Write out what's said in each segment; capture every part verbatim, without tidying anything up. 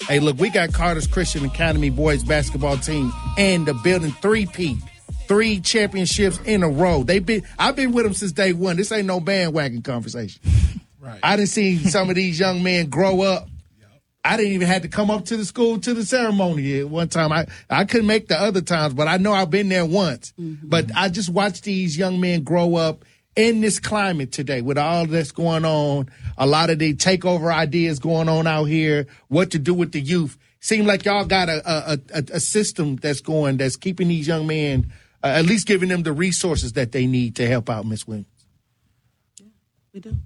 Hey, look, we got Carter's Christian Academy boys basketball team and the building three-peat. Three championships in a row. They been I've been with them since day one. This ain't no bandwagon conversation. Right. I done seen some of these young men grow up. I didn't even have to come up to the school to the ceremony at one time. I, I couldn't make the other times, but I know I've been there once. Mm-hmm. But I just watched these young men grow up in this climate today with all that's going on, a lot of the takeover ideas going on out here, what to do with the youth. Seem like y'all got a, a, a, a system that's going, that's keeping these young men, uh, at least giving them the resources that they need to help out, Miz Williams. Yeah, we do.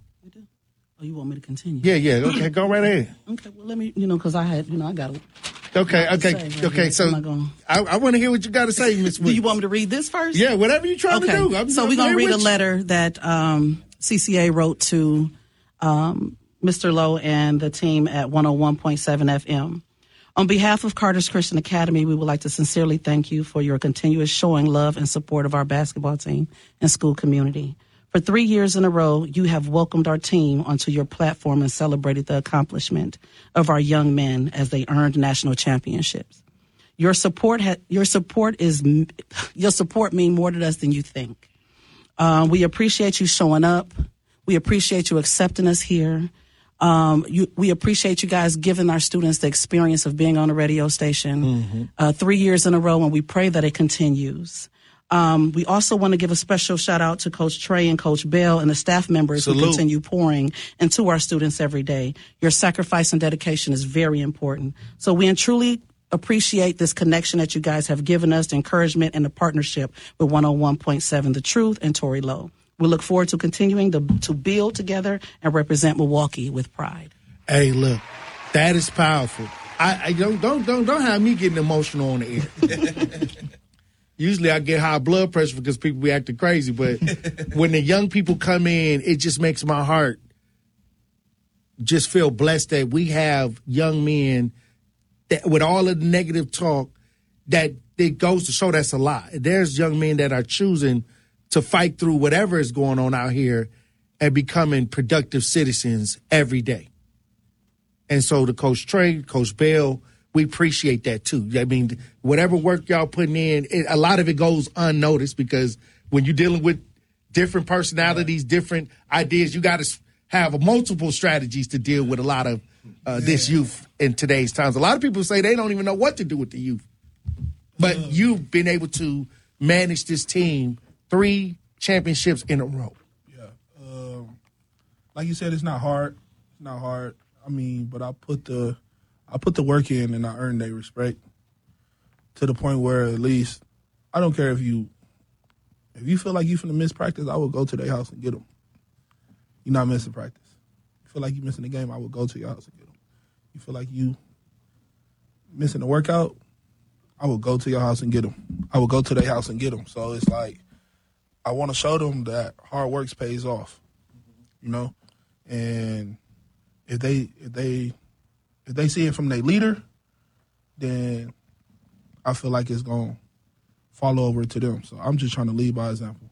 Oh, you want me to continue? Yeah, yeah. Okay, go right ahead. Okay, well, let me, you know, because I had, you know, I got to. Okay, okay, right okay. here. So Gonna... I, I want to hear what you got to say, Miz Do you want me to read this first? Yeah, whatever you're trying okay. to do. I'm, so I'm we're going to read a you. letter that um, C C A wrote to um, Mister Lowe and the team at one oh one point seven F M. On behalf of Carter's Christian Academy, we would like to sincerely thank you for your continuous showing love and support of our basketball team and school community. For three years in a row, you have welcomed our team onto your platform and celebrated the accomplishment of our young men as they earned national championships. Your support, ha- your support is, your support mean more to us than you think. Uh, we appreciate you showing up. We appreciate you accepting us here. Um, you, we appreciate you guys giving our students the experience of being on a radio station mm-hmm. uh, three years in a row, and we pray that it continues. Um, we also want to give a special shout out to Coach Trey and Coach Bell and the staff members Salute. who continue pouring into our students every day. Your sacrifice and dedication is very important. So we truly appreciate this connection that you guys have given us, the encouragement and the partnership with one oh one point seven The Truth and Tori Lowe. We look forward to continuing to, to build together and represent Milwaukee with pride. Hey, look, that is powerful. I, I don't don't don't don't have me getting emotional on the air. Usually I get high blood pressure because people be acting crazy, but when the young people come in, it just makes my heart just feel blessed that we have young men that, with all of the negative talk, that it goes to show that's a lot. There's young men that are choosing to fight through whatever is going on out here and becoming productive citizens every day. And so the Coach Trey, Coach Bell, we appreciate that too. I mean, whatever work y'all putting in, it, a lot of it goes unnoticed because when you're dealing with different personalities, different ideas, you got to have multiple strategies to deal with a lot of uh, this youth in today's times. A lot of people say they don't even know what to do with the youth. But uh, you've been able to manage this team three championships in a row. Yeah. Um, like you said, it's not hard. It's not hard. I mean, but I put the I put the work in and I earned their respect to the point where at least I don't care if you if you feel like you finna miss practice, I will go to their house and get them. You're not missing practice. You feel like you're missing the game, I will go to your house and get them. You feel like you missing the workout, I will go to your house and get them. I will go to their house and get them. So it's like I want to show them that hard work pays off, you know, and if they if they if they see it from their leader, then I feel like it's gonna follow over to them. So I'm just trying to lead by example.